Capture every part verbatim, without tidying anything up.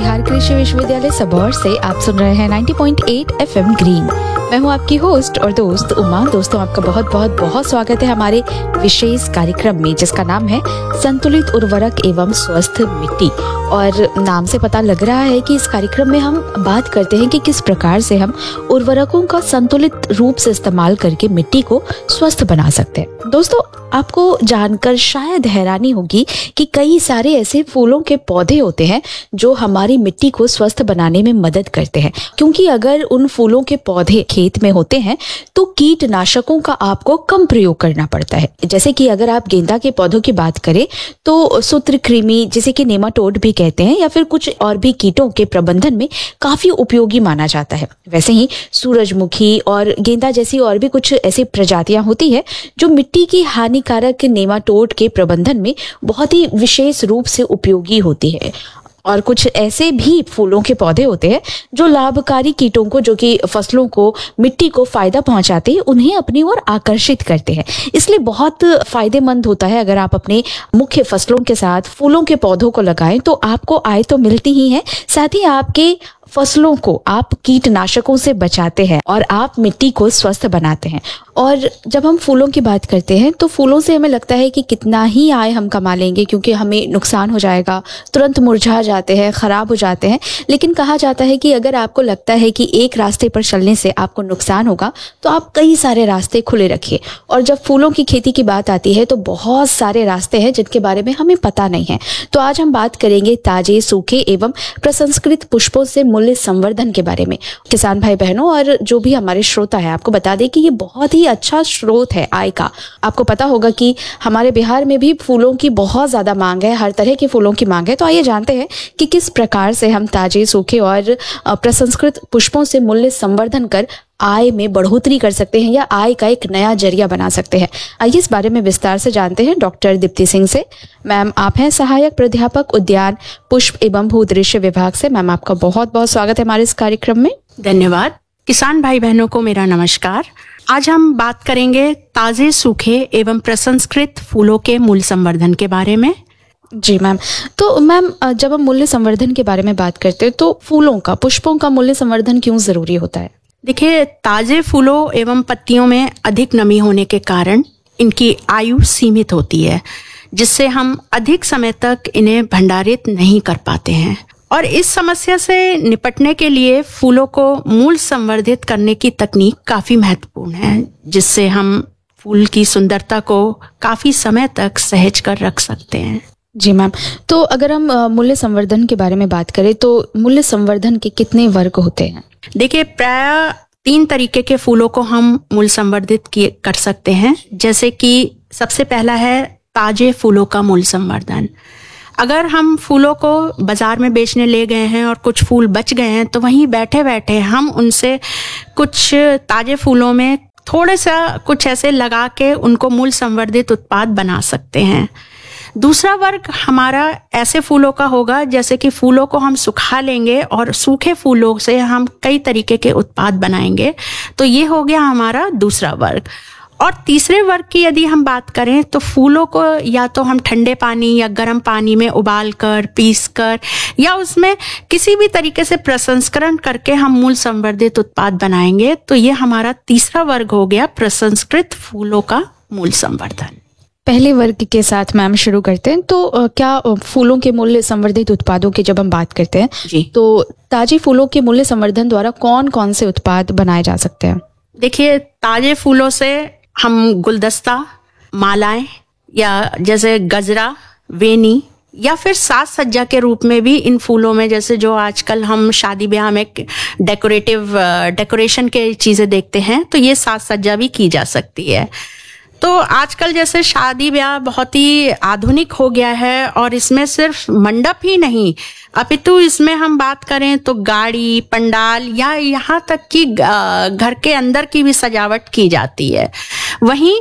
बिहार कृषि विश्वविद्यालय सबौर से आप सुन रहे हैं नब्बे पॉइंट आठ एफएम ग्रीन। मैं हूं आपकी होस्ट और दोस्त उमा। दोस्तों, आपका बहुत बहुत बहुत स्वागत है हमारे विशेष कार्यक्रम में, जिसका नाम है संतुलित उर्वरक एवं स्वस्थ मिट्टी। और नाम से पता लग रहा है कि इस कार्यक्रम में हम बात करते हैं कि किस प्रकार से हम उर्वरकों का संतुलित रूप से इस्तेमाल करके मिट्टी को स्वस्थ बना सकते हैं। दोस्तों, आपको जानकर शायद हैरानी होगी कि कई सारे ऐसे फूलों के पौधे होते हैं जो हमारी मिट्टी को स्वस्थ बनाने में मदद करते हैं, क्योंकि अगर उन फूलों के पौधे खेत में होते हैं तो कीटनाशकों का आपको कम प्रयोग करना पड़ता है। जैसे कि अगर आप गेंदा के पौधों की बात करें तो सूत्रकृमि, जिसे कि नेमाटोड भी कहते हैं, या फिर कुछ और भी कीटों के प्रबंधन में काफी उपयोगी माना जाता है। वैसे ही सूरजमुखी और गेंदा जैसी और भी कुछ ऐसी प्रजातियां होती है जो मिट्टी की हानिकारक नेमाटोड के प्रबंधन में बहुत ही विशेष रूप से उपयोगी होती है। और कुछ ऐसे भी फूलों के पौधे होते हैं जो लाभकारी कीटों को, जो कि फसलों को, मिट्टी को फायदा पहुंचाते हैं, उन्हें अपनी ओर आकर्षित करते हैं। इसलिए बहुत फायदेमंद होता है अगर आप अपने मुख्य फसलों के साथ फूलों के पौधों को लगाएं, तो आपको आय तो मिलती ही है, साथ ही आपके फसलों को आप कीटनाशकों से बचाते हैं और आप मिट्टी को स्वस्थ बनाते हैं। और जब हम फूलों की बात करते हैं तो फूलों से हमें लगता है कि कितना ही आय हम कमा लेंगे, क्योंकि हमें नुकसान हो जाएगा, तुरंत मुरझा जाते हैं, खराब हो जाते हैं। लेकिन कहा जाता है कि अगर आपको लगता है कि एक रास्ते पर चलने से आपको नुकसान होगा तो आप कई सारे रास्ते खुले रखिए। और जब फूलों की खेती की बात आती है तो बहुत सारे रास्ते हैं जिनके बारे में हमें पता नहीं है। तो आज हम बात करेंगे ताजे, सूखे एवं प्रसंस्कृत पुष्पों से मूल्य संवर्धन के बारे में। किसान भाई बहनों और जो भी हमारे श्रोता है, आपको बता दें कि ये बहुत ही अच्छा स्रोत है आय का। आपको पता होगा कि हमारे बिहार में भी फूलों की बहुत ज्यादा मांग है, हर तरह के फूलों की मांग है। तो आइए जानते हैं कि किस प्रकार से हम ताजे, सूखे और प्रसंस्कृत पुष्पों से मूल्य संवर्धन कर आय में बढ़ोतरी कर सकते हैं या आय का एक नया जरिया बना सकते हैं। आइए इस बारे में विस्तार से जानते हैं डॉक्टर दीप्ति सिंह से। मैम, आप हैं सहायक प्राध्यापक उद्यान, पुष्प एवं भूदृश्य विभाग से। मैम, आपका बहुत बहुत स्वागत है हमारे इस कार्यक्रम में। धन्यवाद। किसान भाई बहनों को मेरा नमस्कार। आज हम बात करेंगे ताजे, सूखे एवं प्रसंस्कृत फूलों के मूल्य संवर्धन के बारे में। जी मैम, तो मैम जब हम मूल्य संवर्धन के बारे में बात करते हैं तो फूलों का, पुष्पों का मूल्य संवर्धन क्यों जरूरी होता है? देखिए, ताजे फूलों एवं पत्तियों में अधिक नमी होने के कारण इनकी आयु सीमित होती है, जिससे हम अधिक समय तक इन्हें भंडारित नहीं कर पाते हैं। और इस समस्या से निपटने के लिए फूलों को मूल संवर्धित करने की तकनीक काफी महत्वपूर्ण है, जिससे हम फूल की सुंदरता को काफी समय तक सहेज कर रख सकते हैं। जी मैम, तो अगर हम मूल्य संवर्धन के बारे में बात करें तो मूल्य संवर्धन के कितने वर्ग होते हैं? देखिए, प्राय तीन तरीके के फूलों को हम मूल्य संवर्धित कर सकते हैं। जैसे कि सबसे पहला है ताजे फूलों का मूल्य संवर्धन। अगर हम फूलों को बाजार में बेचने ले गए हैं और कुछ फूल बच गए हैं, तो वहीं बैठे बैठे हम उनसे कुछ ताजे फूलों में थोड़ा सा कुछ ऐसे लगा के उनको मूल्य संवर्धित उत्पाद बना सकते हैं। दूसरा वर्ग हमारा ऐसे फूलों का होगा जैसे कि फूलों को हम सुखा लेंगे और सूखे फूलों से हम कई तरीके के उत्पाद बनाएंगे। तो ये हो गया हमारा दूसरा वर्ग। और तीसरे वर्ग की यदि हम बात करें तो फूलों को या तो हम ठंडे पानी या गर्म पानी में उबाल कर, पीस कर, या उसमें किसी भी तरीके से प्रसंस्करण करके हम मूल्य संवर्धित उत्पाद बनाएंगे। तो ये हमारा तीसरा वर्ग हो गया प्रसंस्कृत फूलों का मूल्य संवर्धन। पहले वर्ग के साथ मैम शुरू करते हैं। तो uh, क्या uh, फूलों के मूल्य संवर्धित उत्पादों की जब हम बात करते हैं जी, तो ताजे फूलों के मूल्य संवर्धन द्वारा कौन कौन से उत्पाद बनाए जा सकते हैं? देखिए, ताजे फूलों से हम गुलदस्ता, मालाएं, या जैसे गजरा, वेनी, या फिर साज सज्जा के रूप में भी इन फूलों में, जैसे जो आजकल हम शादी ब्याह में डेकोरेटिव डेकोरेशन के चीजें देखते हैं, तो ये साज सज्जा भी की जा सकती है। तो आजकल जैसे शादी ब्याह बहुत ही आधुनिक हो गया है और इसमें सिर्फ मंडप ही नहीं, अपितु इसमें हम बात करें तो गाड़ी, पंडाल या यहाँ तक कि घर के अंदर की भी सजावट की जाती है। वहीं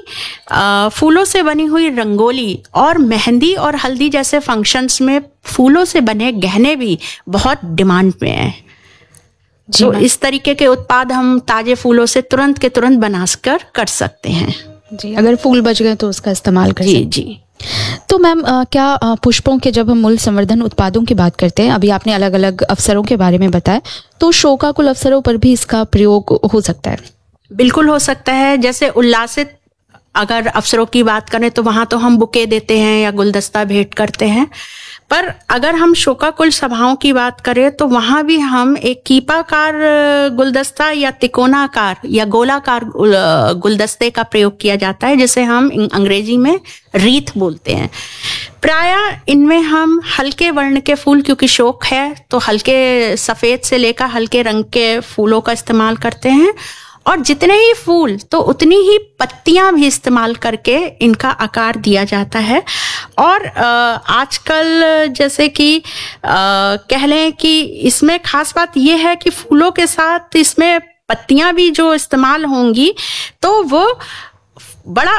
फूलों से बनी हुई रंगोली और मेहंदी और हल्दी जैसे फंक्शंस में फूलों से बने गहने भी बहुत डिमांड में हैं। तो इस तरीके के उत्पाद हम ताजे फूलों से तुरंत के तुरंत बनाकर कर सकते हैं। जी, अगर फूल बच गए तो उसका इस्तेमाल कर जी जी तो मैम क्या आ, पुष्पों के जब हम मूल संवर्धन उत्पादों की बात करते हैं, अभी आपने अलग अलग अवसरों के बारे में बताया, तो शोकाकुल अवसरों पर भी इसका प्रयोग हो सकता है? बिल्कुल हो सकता है। जैसे उल्लासित अगर अवसरों की बात करें तो वहां तो हम बुके देते हैं या गुलदस्ता भेंट करते हैं, पर अगर हम शोकाकुल सभाओं की बात करें तो वहां भी हम एक कीपाकार गुलदस्ता या तिकोनाकार या गोलाकार गुलदस्ते का प्रयोग किया जाता है, जिसे हम अंग्रेजी में रीथ बोलते हैं। प्रायः इनमें हम हल्के वर्ण के फूल, क्योंकि शोक है तो हल्के सफेद से लेकर हल्के रंग के फूलों का इस्तेमाल करते हैं, और जितने ही फूल तो उतनी ही पत्तियां भी इस्तेमाल करके इनका आकार दिया जाता है। और आजकल जैसे कि कह लें कि इसमें खास बात यह है कि फूलों के साथ इसमें पत्तियां भी जो इस्तेमाल होंगी तो वो बड़ा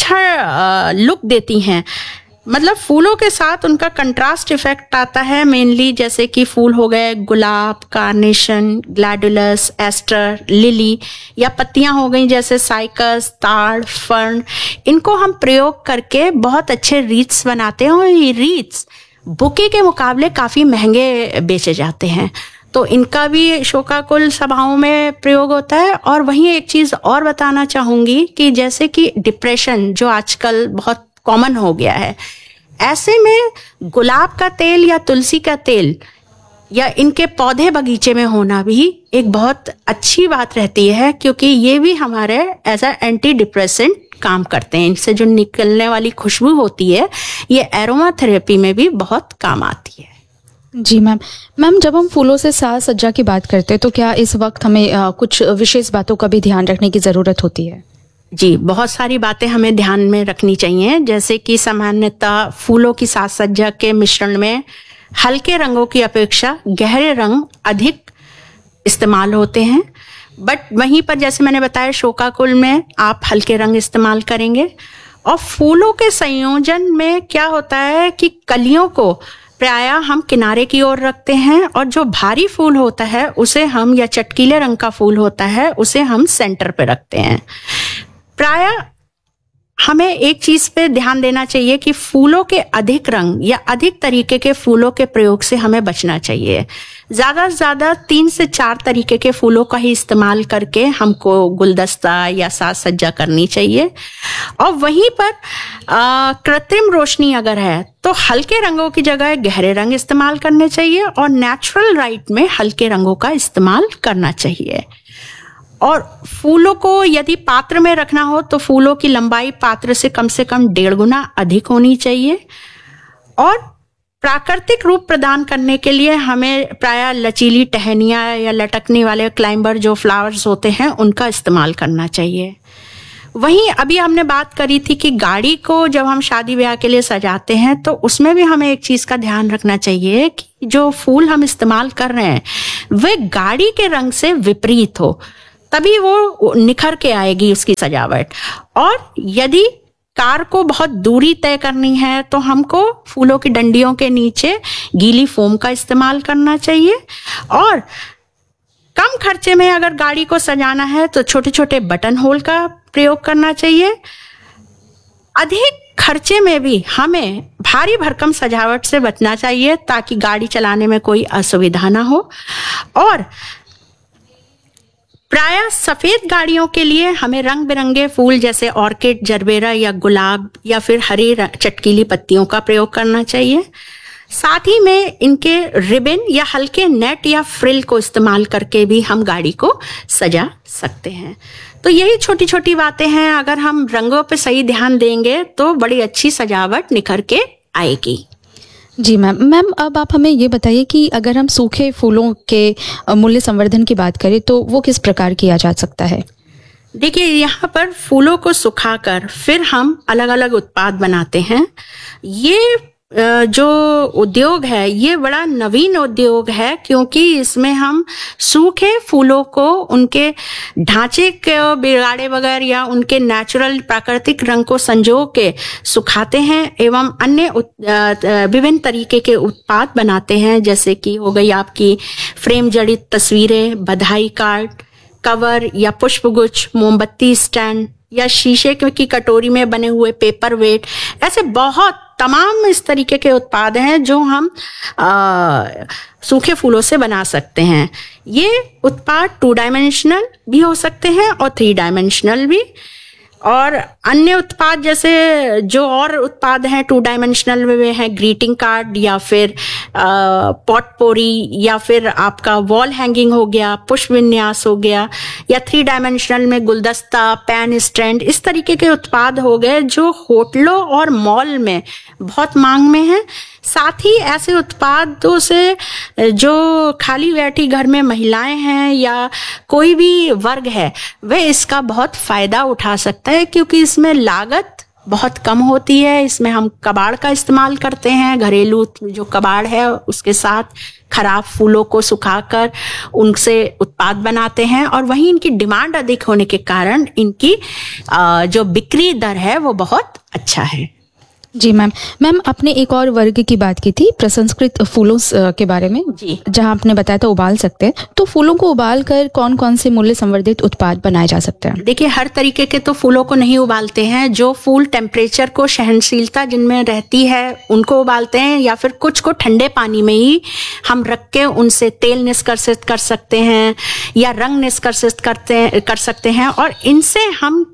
अच्छा लुक देती हैं। मतलब फूलों के साथ उनका कंट्रास्ट इफेक्ट आता है मेनली, जैसे कि फूल हो गए गुलाब, कार्नेशन, ग्लैडुलस, एस्टर, लिली, या पत्तियां हो गई जैसे साइकस, ताड़, फर्न। इनको हम प्रयोग करके बहुत अच्छे रीट्स बनाते हैं, और ये रीट्स बुके के मुकाबले काफी महंगे बेचे जाते हैं। तो इनका भी शोकाकुल सभाओं में प्रयोग होता है। और वहीं एक चीज और बताना चाहूंगी कि जैसे कि डिप्रेशन जो आजकल बहुत कॉमन हो गया है, ऐसे में गुलाब का तेल या तुलसी का तेल या इनके पौधे बगीचे में होना भी एक बहुत अच्छी बात रहती है, क्योंकि ये भी हमारे एज अ एंटी डिप्रेसेंट काम करते हैं। इनसे जो निकलने वाली खुशबू होती है ये एरोमा थेरेपी में भी बहुत काम आती है। जी मैम। मैम जब हम फूलों से साज सज्जा की बात करते हैं तो क्या इस वक्त हमें आ, कुछ विशेष बातों का भी ध्यान रखने की जरूरत होती है? जी, बहुत सारी बातें हमें ध्यान में रखनी चाहिए। जैसे कि सामान्यतः फूलों की साज सज्जा के मिश्रण में हल्के रंगों की अपेक्षा गहरे रंग अधिक इस्तेमाल होते हैं, बट वहीं पर जैसे मैंने बताया शोकाकुल में आप हल्के रंग इस्तेमाल करेंगे। और फूलों के संयोजन में क्या होता है कि कलियों को प्रायः हम किनारे की ओर रखते हैं, और जो भारी फूल होता है उसे हम, या चटकीले रंग का फूल होता है उसे हम सेंटर पे रखते हैं। प्रायः हमें एक चीज पे ध्यान देना चाहिए कि फूलों के अधिक रंग या अधिक तरीके के फूलों के प्रयोग से हमें बचना चाहिए। ज्यादा से ज्यादा तीन से चार तरीके के फूलों का ही इस्तेमाल करके हमको गुलदस्ता या साज सज्जा करनी चाहिए। और वहीं पर आ, कृत्रिम रोशनी अगर है तो हल्के रंगों की जगह गहरे रंग इस्तेमाल करने चाहिए, और नेचुरल लाइट में हल्के रंगों का इस्तेमाल करना चाहिए। और फूलों को यदि पात्र में रखना हो तो फूलों की लंबाई पात्र से कम से कम डेढ़ गुना अधिक होनी चाहिए। और प्राकृतिक रूप प्रदान करने के लिए हमें प्रायः लचीली टहनियाँ या लटकने वाले क्लाइंबर जो फ्लावर्स होते हैं उनका इस्तेमाल करना चाहिए। वहीं अभी हमने बात करी थी कि गाड़ी को जब हम शादी ब्याह के लिए सजाते हैं तो उसमें भी हमें एक चीज का ध्यान रखना चाहिए कि जो फूल हम इस्तेमाल कर रहे हैं वे गाड़ी के रंग से विपरीत हो, तभी वो निखर के आएगी उसकी सजावट। और यदि कार को बहुत दूरी तय करनी है तो हमको फूलों की डंडियों के नीचे गीली फोम का इस्तेमाल करना चाहिए। और कम खर्चे में अगर गाड़ी को सजाना है तो छोटे छोटे बटन होल का प्रयोग करना चाहिए। अधिक खर्चे में भी हमें भारी भरकम सजावट से बचना चाहिए ताकि गाड़ी चलाने में कोई असुविधा ना हो। और प्रायः सफेद गाड़ियों के लिए हमें रंग बिरंगे फूल जैसे ऑर्किड, जरबेरा या गुलाब या फिर हरी चटकीली पत्तियों का प्रयोग करना चाहिए। साथ ही में इनके रिबन या हल्के नेट या फ्रिल को इस्तेमाल करके भी हम गाड़ी को सजा सकते हैं। तो यही छोटी छोटी बातें हैं, अगर हम रंगों पे सही ध्यान देंगे तो बड़ी अच्छी सजावट निखर के आएगी। जी मैम। मैम अब आप हमें ये बताइए कि अगर हम सूखे फूलों के मूल्य संवर्धन की बात करें तो वो किस प्रकार किया जा सकता है? देखिए, यहाँ पर फूलों को सुखाकर फिर हम अलग अलग उत्पाद बनाते हैं। ये जो उद्योग है ये बड़ा नवीन उद्योग है, क्योंकि इसमें हम सूखे फूलों को उनके ढांचे के बिगाड़े बगैर या उनके नेचुरल प्राकृतिक रंग को संजो के सुखाते हैं एवं अन्य विभिन्न तरीके के उत्पाद बनाते हैं, जैसे कि हो गई आपकी फ्रेम जड़ित तस्वीरें, बधाई कार्ड, कवर या पुष्पगुच्छ, मोमबत्ती स्टैंड या शीशे की कटोरी में बने हुए पेपर वेट। ऐसे बहुत तमाम इस तरीके के उत्पाद हैं जो हम आ, सूखे फूलों से बना सकते हैं। ये उत्पाद टू डायमेंशनल भी हो सकते हैं और थ्री डायमेंशनल भी, और अन्य उत्पाद जैसे जो और उत्पाद हैं टू डायमेंशनल में हैं ग्रीटिंग कार्ड या फिर पॉटपोरी या फिर आपका वॉल हैंगिंग हो गया, पुष्प विन्यास हो गया, या थ्री डायमेंशनल में गुलदस्ता, पेन स्टैंड, इस तरीके के उत्पाद हो गए जो होटलों और मॉल में बहुत मांग में हैं। साथ ही ऐसे उत्पादों से जो खाली बैठी घर में महिलाएं हैं या कोई भी वर्ग है वह इसका बहुत फायदा उठा सकता है, क्योंकि इसमें लागत बहुत कम होती है। इसमें हम कबाड़ का इस्तेमाल करते हैं, घरेलू जो कबाड़ है उसके साथ खराब फूलों को सुखाकर उनसे उत्पाद बनाते हैं, और वहीं इनकी डिमांड अधिक होने के कारण इनकी जो बिक्री दर है वो बहुत अच्छा है। जी मैम, मैम आपने एक और वर्ग की बात की थी प्रसंस्कृत फूलों के बारे में, जी, जहां आपने बताया था उबाल सकते हैं, तो फूलों को उबाल कर कौन कौन से मूल्य संवर्धित उत्पाद बनाए जा सकते हैं? देखिए, हर तरीके के तो फूलों को नहीं उबालते हैं। जो फूल टेम्परेचर को सहनशीलता जिनमें रहती है उनको उबालते हैं, या फिर कुछ को ठंडे पानी में ही हम रख के उनसे तेल निष्कर्षित कर सकते हैं या रंग निष्कर्षित करते कर सकते हैं, और इनसे हम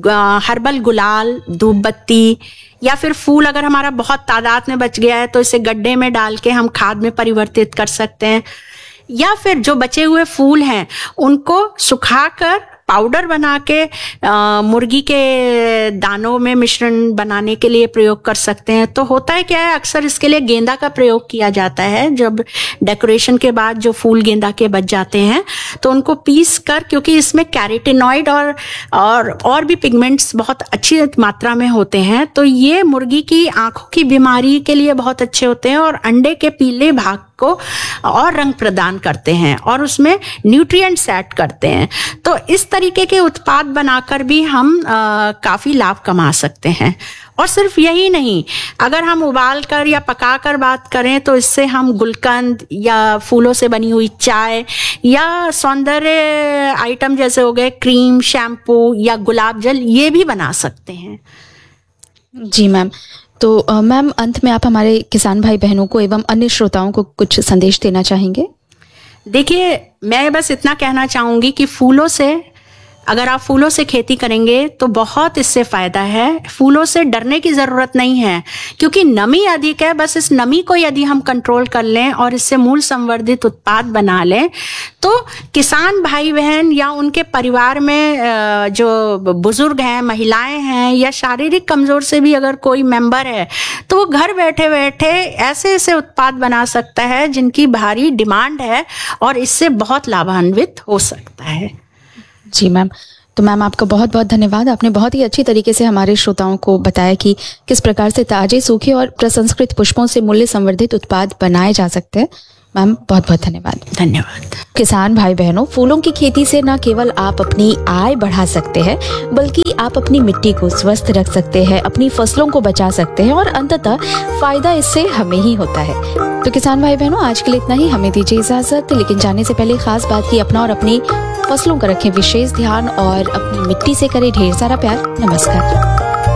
हर्बल गुलाल, धूप बत्ती, या फिर फूल अगर हमारा बहुत तादाद में बच गया है तो इसे गड्ढे में डाल के हम खाद में परिवर्तित कर सकते हैं, या फिर जो बचे हुए फूल हैं उनको सुखाकर पाउडर बना के आ, मुर्गी के दानों में मिश्रण बनाने के लिए प्रयोग कर सकते हैं। तो होता है क्या है, अक्सर इसके लिए गेंदा का प्रयोग किया जाता है। जब डेकोरेशन के बाद जो फूल गेंदा के बच जाते हैं तो उनको पीस कर, क्योंकि इसमें कैरोटीनॉइड और और और भी पिगमेंट्स बहुत अच्छी मात्रा में होते हैं, तो ये मुर्गी की आंखों की बीमारी के लिए बहुत अच्छे होते हैं और अंडे के पीले भाग को और रंग प्रदान करते हैं और उसमें न्यूट्रिएंट्स ऐड करते हैं। तो इस तरीके के उत्पाद बनाकर भी हम आ, काफी लाभ कमा सकते हैं। और सिर्फ यही नहीं, अगर हम उबाल कर या पका कर बात करें तो इससे हम गुलकंद या फूलों से बनी हुई चाय या सौंदर्य आइटम जैसे हो गए क्रीम, शैम्पू या गुलाब जल, ये भी बना सकते हैं। जी मैम, तो मैम अंत में आप हमारे किसान भाई बहनों को एवं अन्य श्रोताओं को कुछ संदेश देना चाहेंगे? देखिए, मैं बस इतना कहना चाहूंगी कि फूलों से, अगर आप फूलों से खेती करेंगे तो बहुत इससे फायदा है। फूलों से डरने की जरूरत नहीं है, क्योंकि नमी अधिक है। बस इस नमी को यदि हम कंट्रोल कर लें और इससे मूल संवर्धित उत्पाद बना लें तो किसान भाई बहन या उनके परिवार में जो बुजुर्ग हैं, महिलाएं हैं या शारीरिक कमजोर से भी अगर कोई मेंबर है तो वो घर बैठे बैठे ऐसे ऐसे उत्पाद बना सकता है जिनकी भारी डिमांड है और इससे बहुत लाभान्वित हो सकता है। जी मैम, तो मैम आपका बहुत बहुत धन्यवाद। आपने बहुत ही अच्छी तरीके से हमारे श्रोताओं को बताया कि किस प्रकार से ताजे, सूखे और प्रसंस्कृत पुष्पों से मूल्य संवर्धित उत्पाद बनाए जा सकते हैं। मैम बहुत बहुत धन्यवाद। धन्यवाद। किसान भाई बहनों, फूलों की खेती से न केवल आप अपनी आय बढ़ा सकते हैं बल्कि आप अपनी मिट्टी को स्वस्थ रख सकते हैं, अपनी फसलों को बचा सकते हैं और अंततः फायदा इससे हमें ही होता है। तो किसान भाई बहनों, आज के लिए इतना ही। हमें दीजिए इजाजत, लेकिन जाने से पहले खास बात की अपना और अपनी फसलों का रखें विशेष ध्यान और अपनी मिट्टी से करें ढेर सारा प्यार। नमस्कार।